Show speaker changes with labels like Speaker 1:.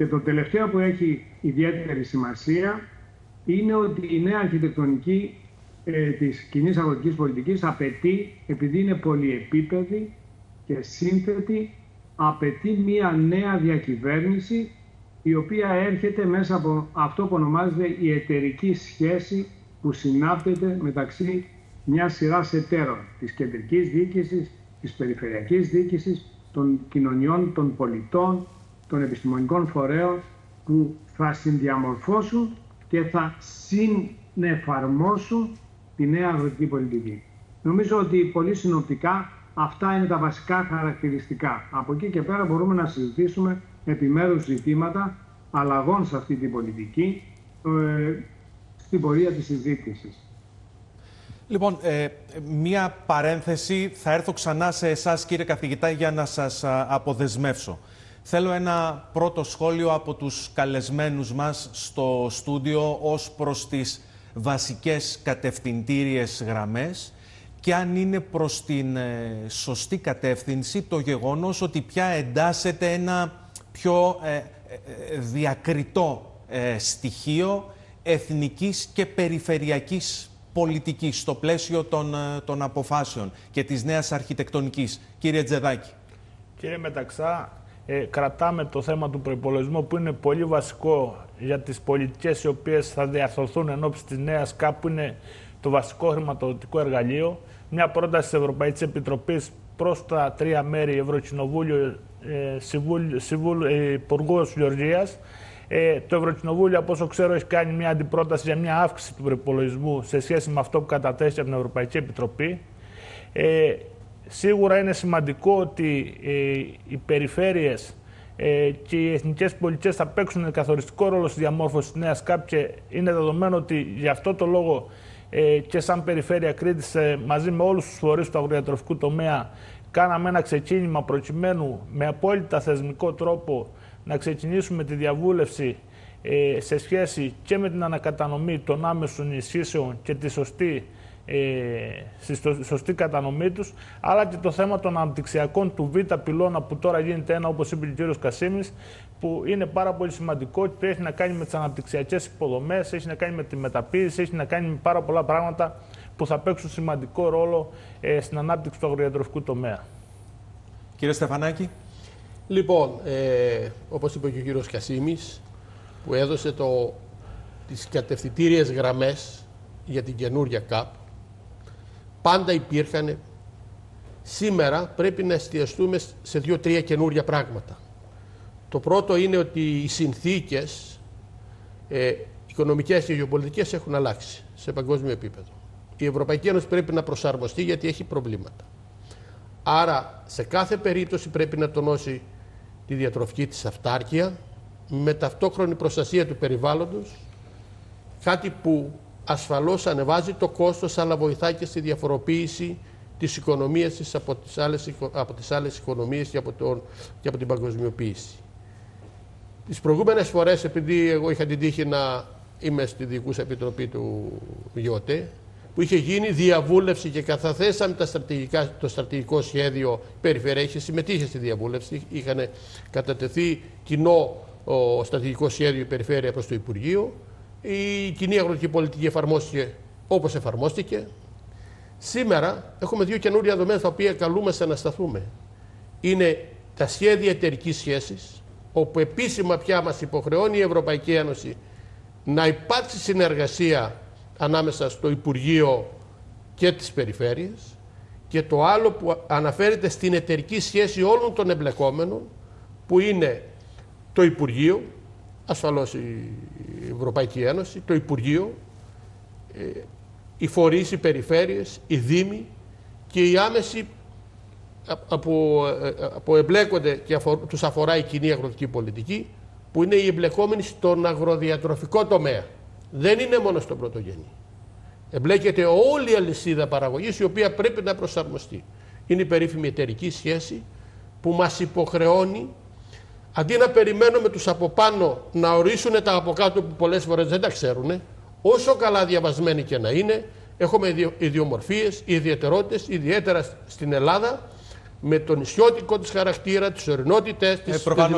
Speaker 1: Και το τελευταίο που έχει ιδιαίτερη σημασία είναι ότι η νέα αρχιτεκτονική της κοινής αγροτικής πολιτικής απαιτεί, επειδή είναι πολυεπίπεδη και σύνθετη, απαιτεί μια νέα διακυβέρνηση, η οποία έρχεται μέσα από αυτό που ονομάζεται η εταιρική σχέση που συνάπτεται μεταξύ μιας σειράς εταίρων, της κεντρικής διοίκησης, της περιφερειακής διοίκησης, των κοινωνιών, των πολιτών, των επιστημονικών φορέων, που θα συνδιαμορφώσουν και θα συνεφαρμόσουν τη νέα αγροτική πολιτική. Νομίζω ότι πολύ συνοπτικά αυτά είναι τα βασικά χαρακτηριστικά. Από εκεί και πέρα μπορούμε να συζητήσουμε επιμέρους ζητήματα αλλαγών σε αυτή την πολιτική στην πορεία της συζήτησης.
Speaker 2: Λοιπόν, μία παρένθεση, θα έρθω ξανά σε εσάς κύριε καθηγητά για να σας αποδεσμεύσω. Θέλω ένα πρώτο σχόλιο από τους καλεσμένους μας στο στούντιο ως προς τις βασικές κατευθυντήριες γραμμές και αν είναι προς την σωστή κατεύθυνση το γεγονός ότι πια εντάσσεται ένα πιο διακριτό στοιχείο εθνικής και περιφερειακής πολιτικής στο πλαίσιο των αποφάσεων και της νέας αρχιτεκτονικής. Κύριε Τζεδάκη.
Speaker 3: Κύριε Μεταξά, κρατάμε το θέμα του προϋπολογισμού που είναι πολύ βασικό για τις πολιτικές οι οποίες θα διαρθρωθούν εν ώψη της νέας ΚΑΠ, που είναι το βασικό χρηματοδοτικό εργαλείο. Μια πρόταση της Ευρωπαϊκής Επιτροπής προς τα τρία μέρη, Ευρωκοινοβούλιο, Υπουργός Γεωργίας. Το Ευρωκοινοβούλιο, από όσο ξέρω, έχει κάνει μια αντιπρόταση για μια αύξηση του προϋπολογισμού σε σχέση με αυτό που κατατέθηκε από την Ευρωπαϊκή Επιτροπή. Σίγουρα είναι σημαντικό ότι οι περιφέρειες και οι εθνικές πολιτικές θα παίξουν καθοριστικό ρόλο στη διαμόρφωση της νέας ΚΑΠ και είναι δεδομένο ότι γι' αυτό το λόγο και σαν Περιφέρεια Κρήτης μαζί με όλους τους φορείς του αγροδιατροφικού τομέα κάναμε ένα ξεκίνημα προκειμένου με απόλυτα θεσμικό τρόπο να ξεκινήσουμε τη διαβούλευση σε σχέση και με την ανακατανομή των άμεσων ενισχύσεων και τη σωστή κατανομή τους, αλλά και το θέμα των αναπτυξιακών του Β' πυλώνα που τώρα γίνεται ένα, όπως είπε ο κ. Κασίμης, που είναι πάρα πολύ σημαντικό και έχει να κάνει με τις αναπτυξιακές υποδομές, έχει να κάνει με τη μεταποίηση, έχει να κάνει με πάρα πολλά πράγματα που θα παίξουν σημαντικό ρόλο στην ανάπτυξη του αγροδιατροφικού τομέα.
Speaker 2: Κύριε Στεφανάκη.
Speaker 4: Λοιπόν, όπως είπε και ο κύριος Κασίμης, που έδωσε τις κατευθυντήριες γραμμές για την καινούρια ΚΑΠ, πάντα υπήρχαν. Σήμερα πρέπει να εστιαστούμε σε δύο-τρία καινούρια πράγματα. Το πρώτο είναι ότι οι συνθήκες οικονομικές και γεωπολιτικές έχουν αλλάξει σε παγκόσμιο επίπεδο. Η Ευρωπαϊκή Ένωση πρέπει να προσαρμοστεί γιατί έχει προβλήματα. Άρα, σε κάθε περίπτωση πρέπει να τονώσει τη διατροφική της αυτάρκεια με ταυτόχρονη προστασία του περιβάλλοντος, κάτι που ασφαλώς ανεβάζει το κόστος αλλά βοηθάει και στη διαφοροποίηση της οικονομίας της από τις άλλες οικονομίες και από την παγκοσμιοποίηση. Τις προηγούμενες φορές, επειδή εγώ είχα την τύχη να είμαι στη Διοικούσα Επιτροπή του ΙΟΤΕ, που είχε γίνει διαβούλευση και καταθέσαμε το στρατηγικό σχέδιο περιφέρεια, συμμετείχε στη διαβούλευση, είχαν κατατεθεί κοινό στρατηγικό σχέδιο περιφέρεια προς το Υπουργείο. Η κοινή αγροτική πολιτική εφαρμόστηκε όπως εφαρμόστηκε. Σήμερα έχουμε δύο καινούρια δομές στα οποία καλούμαστε να σταθούμε. Είναι τα σχέδια εταιρικής σχέσης, όπου επίσημα πια μας υποχρεώνει η Ευρωπαϊκή Ένωση να υπάρξει συνεργασία ανάμεσα στο Υπουργείο και τις περιφέρειες, και το άλλο που αναφέρεται στην εταιρική σχέση όλων των εμπλεκόμενων, που είναι το Υπουργείο, ασφαλώς η Ευρωπαϊκή Ένωση, το Υπουργείο, οι φορείς, οι περιφέρειες, οι δήμοι και οι άμεσοι που εμπλέκονται και τους αφορά η κοινή αγροτική πολιτική, που είναι οι εμπλεκόμενοι στον αγροδιατροφικό τομέα. Δεν είναι μόνο στον πρωτογενή. Εμπλέκεται όλη η αλυσίδα παραγωγής, η οποία πρέπει να προσαρμοστεί. Είναι η περίφημη εταιρική σχέση που μας υποχρεώνει, αντί να περιμένουμε τους από πάνω να ορίσουν τα από κάτω που πολλές φορές δεν τα ξέρουν, όσο καλά διαβασμένοι και να είναι, έχουμε ιδιομορφίες, ιδιαιτερότητες, ιδιαίτερα στην Ελλάδα, με τον νησιώτικο της χαρακτήρα, τις ορεινότητες, τις